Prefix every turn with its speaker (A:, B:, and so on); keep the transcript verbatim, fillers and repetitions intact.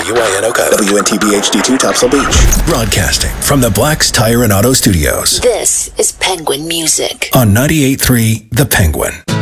A: W Y N O K O. W N T B H D two Topsail Beach. Broadcasting from the Black's Tire and Auto Studios.
B: This is Penguin Music.
A: On ninety-eight point three The Penguin.